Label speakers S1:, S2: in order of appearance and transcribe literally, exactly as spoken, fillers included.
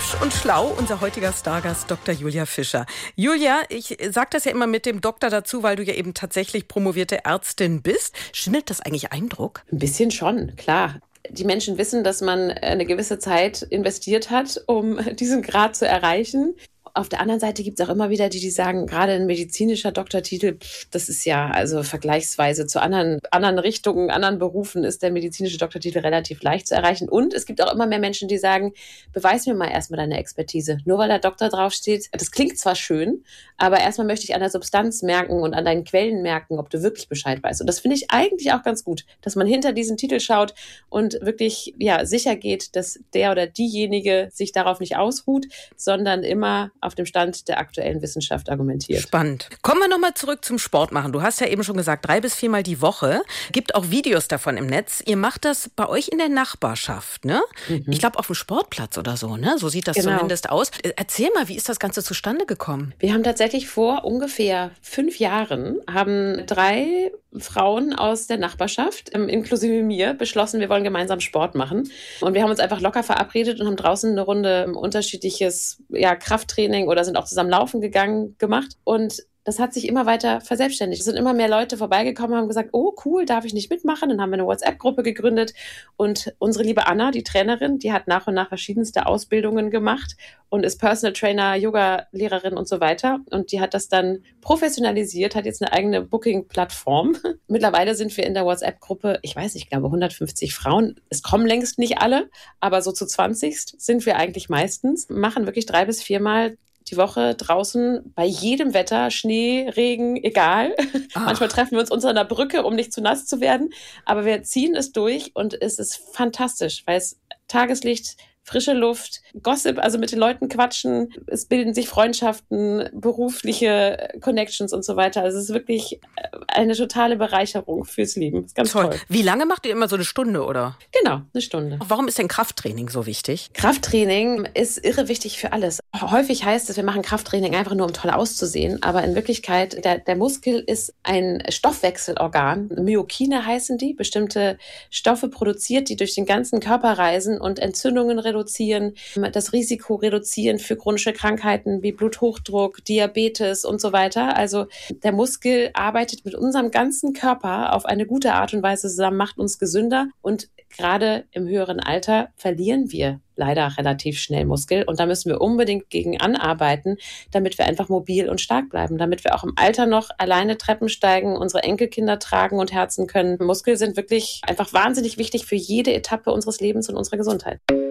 S1: Frisch und schlau, unser heutiger Stargast Doktor Julia Fischer. Julia, ich sage das ja immer mit dem Doktor dazu, weil du ja eben tatsächlich promovierte Ärztin bist. Schindet das eigentlich Eindruck?
S2: Ein bisschen schon, klar. Die Menschen wissen, dass man eine gewisse Zeit investiert hat, um diesen Grad zu erreichen. Auf der anderen Seite gibt es auch immer wieder die, die sagen, gerade ein medizinischer Doktortitel, das ist ja also vergleichsweise zu anderen, anderen Richtungen, anderen Berufen ist der medizinische Doktortitel relativ leicht zu erreichen. Und es gibt auch immer mehr Menschen, die sagen, beweis mir mal erstmal deine Expertise. Nur weil da Doktor draufsteht, das klingt zwar schön, aber erstmal möchte ich an der Substanz merken und an deinen Quellen merken, ob du wirklich Bescheid weißt. Und das finde ich eigentlich auch ganz gut, dass man hinter diesen Titel schaut und wirklich ja, sicher geht, dass der oder diejenige sich darauf nicht ausruht, sondern immer auf dem Stand der aktuellen Wissenschaft argumentiert.
S1: Spannend. Kommen wir nochmal zurück zum Sport machen. Du hast ja eben schon gesagt, drei bis viermal die Woche. Gibt auch Videos davon im Netz. Ihr macht das bei euch in der Nachbarschaft, ne? Mhm. Ich glaube auf dem Sportplatz oder so, ne? So sieht das genau. zumindest aus. Erzähl mal, wie ist das Ganze zustande gekommen?
S2: Wir haben tatsächlich vor ungefähr fünf Jahren haben drei Frauen aus der Nachbarschaft, inklusive mir, beschlossen, wir wollen gemeinsam Sport machen. Und wir haben uns einfach locker verabredet und haben draußen eine Runde unterschiedliches ja, Krafttraining oder sind auch zusammen laufen gegangen gemacht. Und das hat sich immer weiter verselbstständigt. Es sind immer mehr Leute vorbeigekommen und haben gesagt, oh cool, darf ich nicht mitmachen? Dann haben wir eine WhatsApp-Gruppe gegründet und unsere liebe Anna, die Trainerin, die hat nach und nach verschiedenste Ausbildungen gemacht und ist Personal Trainer, Yoga-Lehrerin und so weiter. Und die hat das dann professionalisiert, hat jetzt eine eigene Booking-Plattform. Mittlerweile sind wir in der WhatsApp-Gruppe, ich weiß nicht, ich glaube hundertfünfzig Frauen. Es kommen längst nicht alle, aber so zu zwanzig sind wir eigentlich meistens. Machen wirklich drei bis viermal die Woche draußen bei jedem Wetter, Schnee, Regen, egal. Ach. Manchmal treffen wir uns unter einer Brücke, um nicht zu nass zu werden. Aber wir ziehen es durch und es ist fantastisch, weil es Tageslicht, frische Luft, Gossip, also mit den Leuten quatschen, es bilden sich Freundschaften, berufliche Connections und so weiter. Also es ist wirklich eine totale Bereicherung fürs Leben. Ist ganz toll. toll.
S1: Wie lange macht ihr immer so eine Stunde, oder?
S2: Genau, eine Stunde.
S1: Warum ist denn Krafttraining so wichtig?
S2: Krafttraining ist irre wichtig für alles. Häufig heißt es, wir machen Krafttraining einfach nur, um toll auszusehen, aber in Wirklichkeit, der, der Muskel ist ein Stoffwechselorgan. Myokine heißen die, bestimmte Stoffe produziert, die durch den ganzen Körper reisen und Entzündungen reduzieren, das Risiko reduzieren für chronische Krankheiten wie Bluthochdruck, Diabetes und so weiter. Also der Muskel arbeitet mit unserem ganzen Körper auf eine gute Art und Weise zusammen, macht uns gesünder und gerade im höheren Alter verlieren wir leider relativ schnell Muskel und da müssen wir unbedingt gegen anarbeiten, damit wir einfach mobil und stark bleiben, damit wir auch im Alter noch alleine Treppen steigen, unsere Enkelkinder tragen und herzen können. Muskel sind wirklich einfach wahnsinnig wichtig für jede Etappe unseres Lebens und unserer Gesundheit.